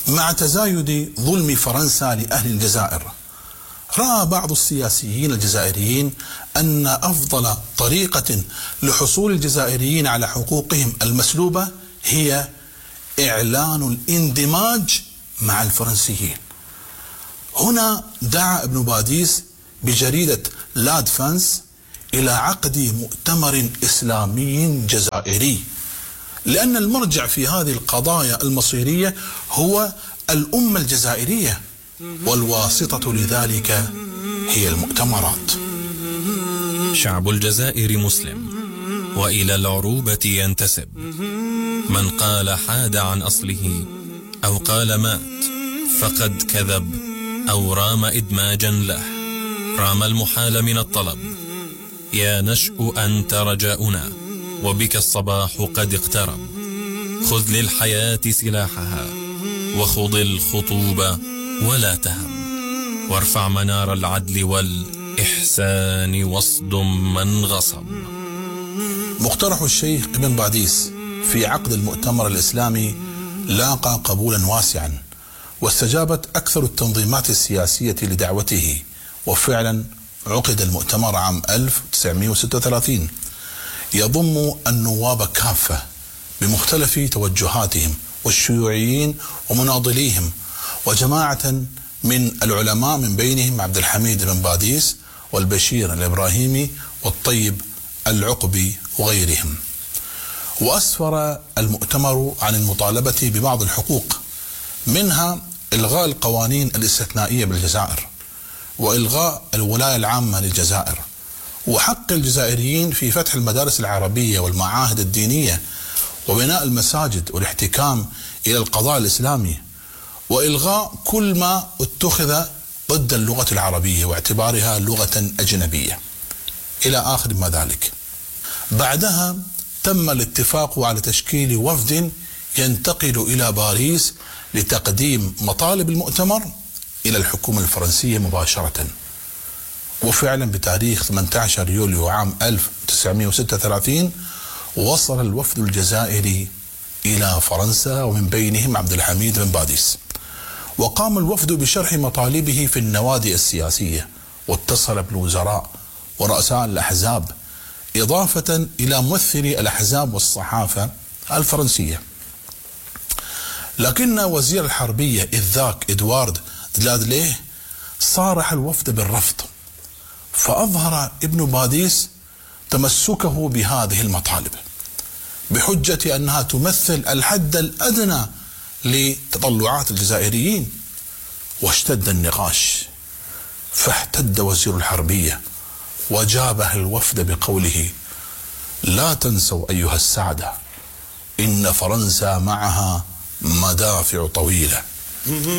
مع تزايد ظلم فرنسا لأهل الجزائر، رأى بعض السياسيين الجزائريين أن أفضل طريقة لحصول الجزائريين على حقوقهم المسلوبة هي إعلان الاندماج مع الفرنسيين. هنا دعا ابن باديس بجريدة لا ديفانس إلى عقد مؤتمر إسلامي جزائري، لأن المرجع في هذه القضايا المصيرية هو الأمة الجزائرية، والواسطة لذلك هي المؤتمرات. شعب الجزائر مسلم وإلى العروبة ينتسب، من قال حاد عن أصله أو قال مات فقد كذب أو رام إدماجا له، رام المحال من الطلب. يا نشأ أنت رجاؤنا وبك الصباح قد اقترب، خذ للحياة سلاحها وخض الخطوب ولا تهم، وارفع منار العدل والإحسان واصدم من غصب. مقترح الشيخ ابن باديس في عقد المؤتمر الإسلامي لاقى قبولا واسعا، واستجابت أكثر التنظيمات السياسية لدعوته، وفعلا عقد المؤتمر عام 1936 يضم النواب كافة بمختلف توجهاتهم والشيوعيين ومناضليهم، وجماعة من العلماء من بينهم عبد الحميد بن باديس والبشير الإبراهيمي والطيب العقبي وغيرهم. وأسفر المؤتمر عن المطالبة ببعض الحقوق، منها إلغاء القوانين الاستثنائية بالجزائر، وإلغاء الولاية العامة للجزائر، وحق الجزائريين في فتح المدارس العربية والمعاهد الدينية، وبناء المساجد والاحتكام إلى القضاء الإسلامي، وإلغاء كل ما اتخذ ضد اللغة العربية واعتبارها لغة أجنبية إلى آخر ما ذلك. بعدها تم الاتفاق على تشكيل وفد ينتقل إلى باريس لتقديم مطالب المؤتمر إلى الحكومة الفرنسية مباشرة. وفعلا بتاريخ 18 يوليو عام 1936 وصل الوفد الجزائري إلى فرنسا، ومن بينهم عبد الحميد بن باديس. وقام الوفد بشرح مطالبه في النوادي السياسية، واتصل بالوزراء ورؤساء الأحزاب، إضافة إلى ممثلي الأحزاب والصحافة الفرنسية. لكن وزير الحربية إذ ذاك إدوارد دلادليه صارح الوفد بالرفض، فأظهر ابن باديس تمسكه بهذه المطالب بحجة أنها تمثل الحد الأدنى لتطلعات الجزائريين. واشتد النقاش، فاحتد وزير الحربية وجابه الوفد بقوله: لا تنسوا أيها السادة، إن فرنسا معها مدافع طويلة.